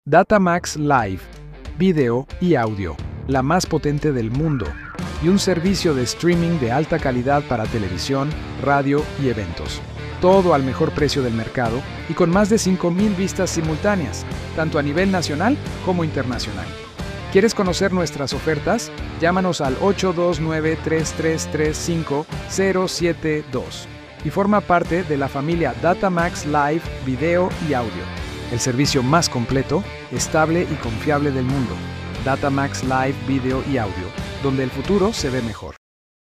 Datamax Live, video y audio, la más potente del mundo, y un servicio de streaming de alta calidad para televisión, radio y eventos. Todo al mejor precio del mercado y con más de 5,000 vistas simultáneas, tanto a nivel nacional como internacional. ¿Quieres conocer nuestras ofertas? Llámanos al 829-3335-072 y forma parte de la familia Datamax Live, video y audio. El servicio más completo, estable y confiable del mundo. Datamax Live, video y audio, donde el futuro se ve mejor.